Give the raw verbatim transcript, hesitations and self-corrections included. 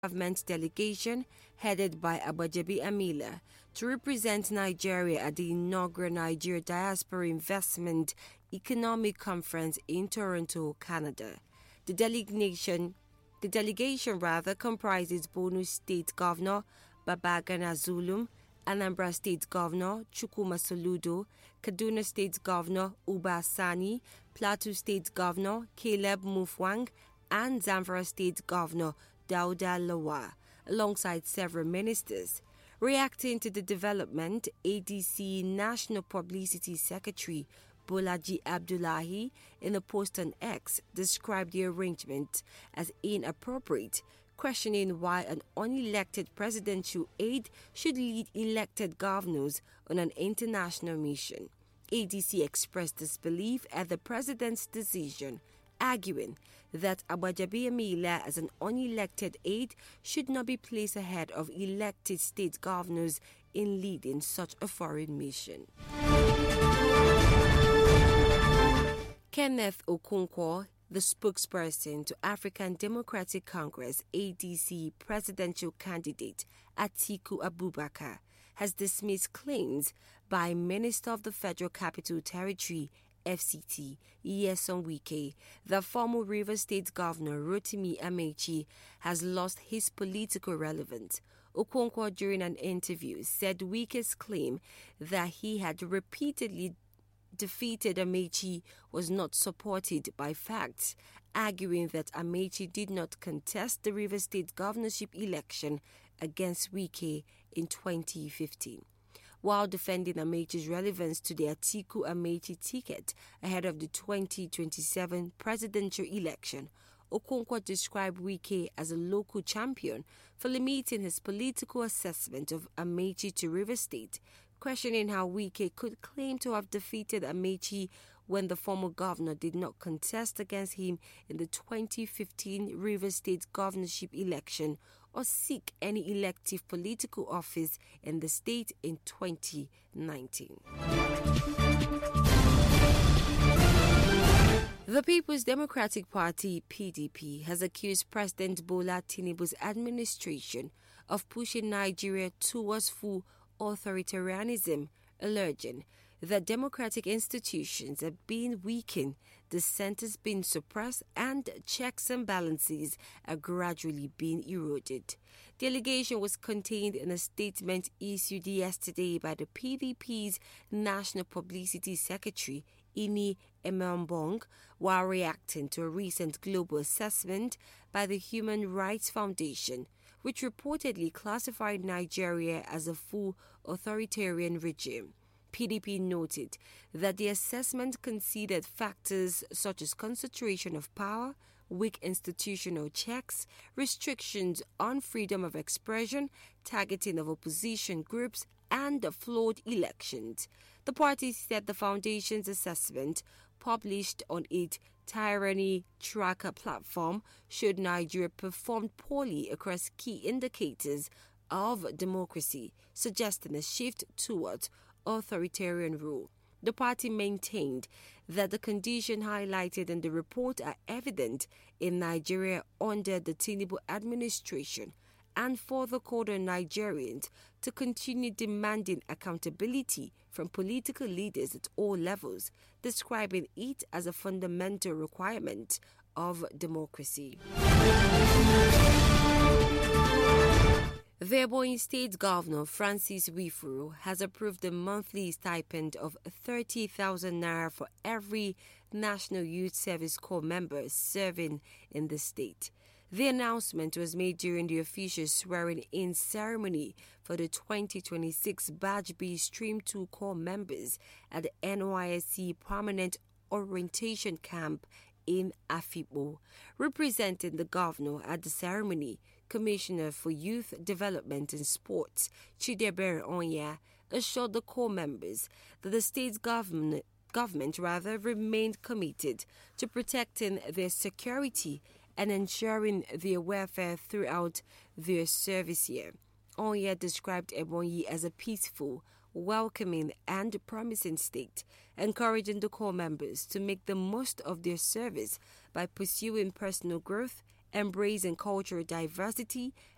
government delegation headed by Agbajabi Amila to represent Nigeria at the inaugural Nigeria Diaspora Investment Economic Conference in Toronto, Canada. The delegation, the delegation rather comprises Borno State Governor Babagana Zulum, Anambra State Governor Chukwuma Soludo, Kaduna State Governor Uba Sani, Plateau State Governor Caleb Mufwang, and Zamfara State Governor Dauda Lawa, alongside several ministers. Reacting to the development, A D C National Publicity Secretary Bolaji Abdullahi, in a post on X, described the arrangement as inappropriate, questioning why an unelected presidential aide should lead elected governors on an international mission. A D C expressed disbelief at the president's decision, arguing that Agbajabi Amila as an unelected aide should not be placed ahead of elected state governors in leading such a foreign mission. Kenneth Okonkwo, the spokesperson to African Democratic Congress A D C presidential candidate Atiku Abubakar, has dismissed claims by Minister of the Federal Capital Territory F C T, Nyesom Wike, that former Rivers State Governor Rotimi Amechi has lost his political relevance. Okonkwo, during an interview, said Wike's claim that he had repeatedly defeated Amechi was not supported by facts, arguing that Amechi did not contest the Rivers State governorship election against Wike in twenty fifteen. While defending Amechi's relevance to the Atiku Amechi ticket ahead of the twenty twenty-seven presidential election, Okonkwo described Wike as a local champion for limiting his political assessment of Amechi to Rivers State, questioning how Wike could claim to have defeated Amechi when the former governor did not contest against him in the twenty fifteen Rivers State governorship election or seek any elective political office in the state in twenty nineteen. The People's Democratic Party, P D P, has accused President Bola Tinubu's administration of pushing Nigeria towards full authoritarianism, alleging that democratic institutions are being weakened, dissent is being suppressed, and checks and balances are gradually being eroded. The allegation was contained in a statement issued yesterday by the P D P's National Publicity Secretary, Ini Emembong, while reacting to a recent global assessment by the Human Rights Foundation, which reportedly classified Nigeria as a full authoritarian regime. P D P noted that the assessment considered factors such as concentration of power, weak institutional checks, restrictions on freedom of expression, targeting of opposition groups, and flawed elections. The party said the foundation's assessment, published on its Tyranny Tracker platform, showed Nigeria performed poorly across key indicators of democracy, suggesting a shift towards authoritarian rule. The party maintained that the conditions highlighted in the report are evident in Nigeria under the Tinubu administration, and further called on Nigerians to continue demanding accountability from political leaders at all levels, describing it as a fundamental requirement of democracy. The Ebonyi State Governor Francis Wifuru has approved a monthly stipend of thirty thousand naira for every National Youth Service Corps member serving in the state. The announcement was made during the official swearing-in ceremony for the twenty twenty-six Batch B Stream two Corps members at the N Y S C Permanent Orientation Camp in Afibo. Representing the governor at the ceremony, Commissioner for Youth Development and Sports, Chidebere Onya, assured the Corps members that the state's government government rather remained committed to protecting their security and ensuring their welfare throughout their service year. Onya described Ebonyi as a peaceful, welcoming and promising state, encouraging the Corps members to make the most of their service by pursuing personal growth, embracing cultural diversity,